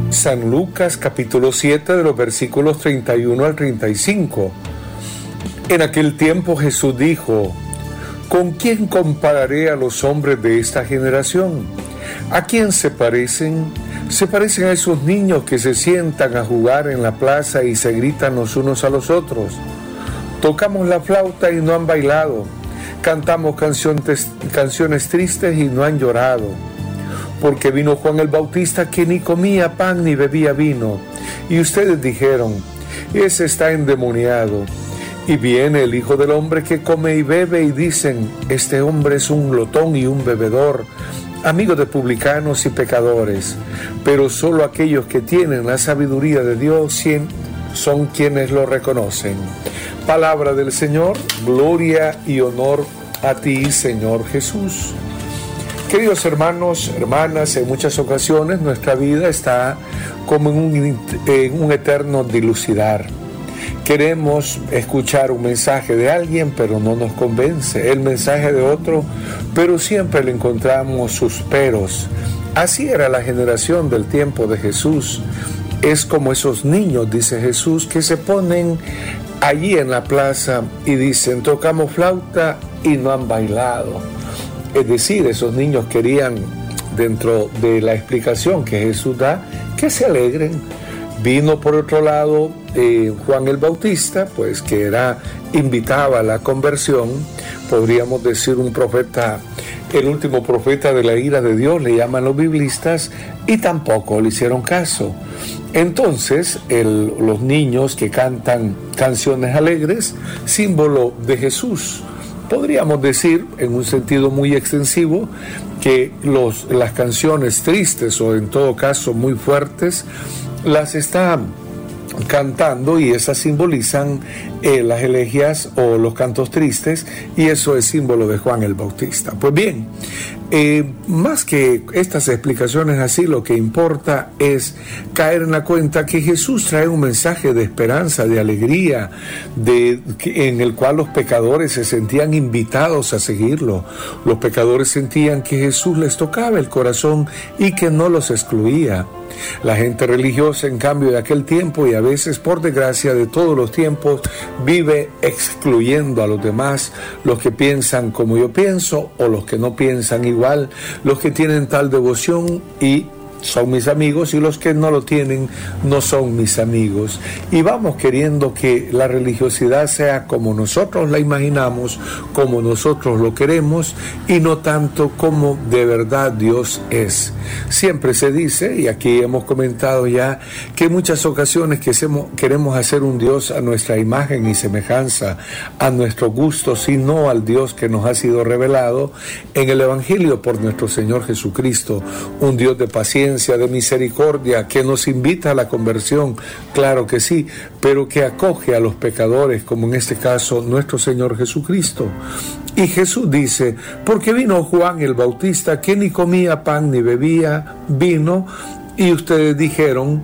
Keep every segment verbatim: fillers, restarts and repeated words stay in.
San Lucas capítulo siete de los versículos treinta y uno al treinta y cinco. En aquel tiempo Jesús dijo: ¿con quién compararé a los hombres de esta generación? ¿A quién se parecen? Se parecen a esos niños que se sientan a jugar en la plaza y se gritan los unos a los otros. Tocamos la flauta y no han bailado. Cantamos canciones, canciones tristes y no han llorado. Porque vino Juan el Bautista, que ni comía pan ni bebía vino. Y ustedes dijeron: ese está endemoniado. Y viene el Hijo del Hombre, que come y bebe, y dicen: este hombre es un glotón y un bebedor, amigo de publicanos y pecadores. Pero solo aquellos que tienen la sabiduría de Dios son quienes lo reconocen. Palabra del Señor, gloria y honor a ti, Señor Jesús. Queridos hermanos, hermanas, en muchas ocasiones nuestra vida está como en un, en un eterno dilucidar. Queremos escuchar un mensaje de alguien, pero no nos convence. El mensaje de otro, pero siempre le encontramos sus peros. Así era la generación del tiempo de Jesús. Es como esos niños, dice Jesús, que se ponen allí en la plaza y dicen: tocamos flauta y no han bailado. Es decir, esos niños querían, dentro de la explicación que Jesús da, que se alegren. Vino por otro lado eh, Juan el Bautista, pues que era, invitaba a la conversión, podríamos decir un profeta, el último profeta de la ira de Dios, le llaman los biblistas, y tampoco le hicieron caso. Entonces, el, los niños que cantan canciones alegres, símbolo de Jesús. Podríamos decir, en un sentido muy extensivo, que los, las canciones tristes, o en todo caso muy fuertes, las está cantando, y esas simbolizan eh, las elegías o los cantos tristes, y eso es símbolo de Juan el Bautista. Pues bien, eh, más que estas explicaciones así, lo que importa es caer en la cuenta que Jesús trae un mensaje de esperanza, de alegría, de, en el cual los pecadores se sentían invitados a seguirlo. Los pecadores sentían que Jesús les tocaba el corazón y que no los excluía. La gente religiosa, en cambio, de aquel tiempo, y a veces, por desgracia, de todos los tiempos, vive excluyendo a los demás, los que piensan como yo pienso o los que no piensan igual, los que tienen tal devoción y son mis amigos, y los que no lo tienen no son mis amigos. Y vamos queriendo que la religiosidad sea como nosotros la imaginamos, como nosotros lo queremos, y no tanto como de verdad Dios es. Siempre se dice, y aquí hemos comentado ya, que en muchas ocasiones que queremos hacer un Dios a nuestra imagen y semejanza, a nuestro gusto, sino al Dios que nos ha sido revelado en el Evangelio por nuestro Señor Jesucristo, un Dios de paciencia, de misericordia, que nos invita a la conversión, claro que sí, pero que acoge a los pecadores, como en este caso nuestro Señor Jesucristo. Y Jesús dice: porque vino Juan el Bautista, que ni comía pan ni bebía vino, y ustedes dijeron: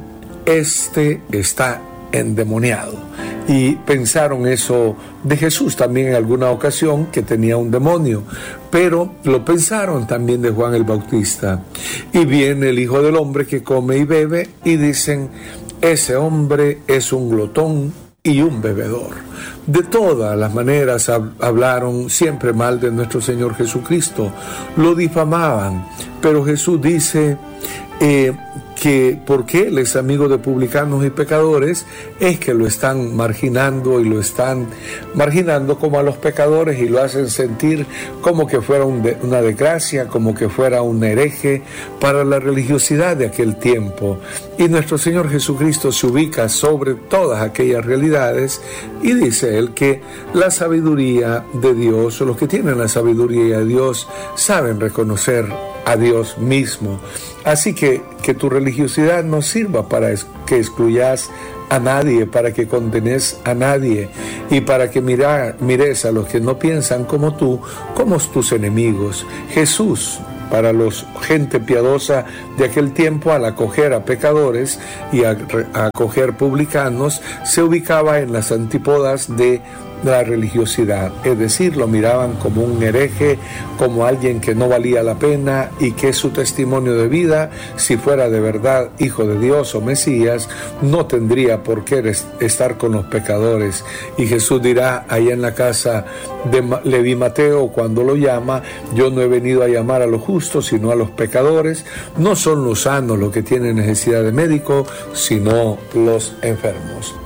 este está endemoniado. Y pensaron eso de Jesús también en alguna ocasión, que tenía un demonio, pero lo pensaron también de Juan el Bautista. Y viene el Hijo del Hombre, que come y bebe, y dicen: ese hombre es un glotón y un bebedor. De todas las maneras hablaron siempre mal de nuestro Señor Jesucristo, lo difamaban, pero Jesús dice eh, que porque Él es amigo de publicanos y pecadores, es que lo están marginando, y lo están marginando como a los pecadores, y lo hacen sentir como que fuera un de, una desgracia, como que fuera un hereje para la religiosidad de aquel tiempo. Y nuestro Señor Jesucristo se ubica sobre todas aquellas realidades, y dice Él que la sabiduría de Dios, o los que tienen la sabiduría de Dios, saben reconocer a Dios mismo. Así que que tu religiosidad no sirva para es, que excluyas a nadie, para que condenes a nadie, y para que mira, mires a los que no piensan como tú, como tus enemigos. Jesús, para los gente piadosa de aquel tiempo, al acoger a pecadores y a, a acoger publicanos, se ubicaba en las antípodas de la religiosidad, es decir, lo miraban como un hereje, como alguien que no valía la pena y que su testimonio de vida, si fuera de verdad hijo de Dios o Mesías, no tendría por qué estar con los pecadores. Y Jesús dirá allá en la casa de Leví Mateo cuando lo llama: yo no he venido a llamar a los justos sino a los pecadores. No son los sanos los que tienen necesidad de médico, sino los enfermos.